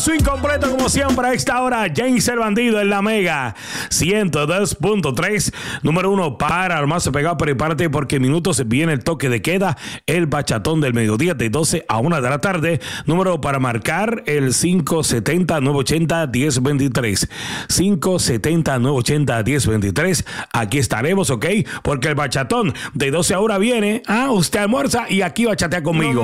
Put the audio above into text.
Su incompleto como siempre a esta hora, James el Bandido en la Mega 102.3, número 1 para Armarse Pegado, prepárate porque en minutos viene el toque de queda, el bachatón del mediodía de 12 a 1 de la tarde, número para marcar el 570-980-1023, 570-980-1023, aquí estaremos, ok, porque el bachatón de 12 a 1 viene, usted almuerza y aquí bachatea conmigo.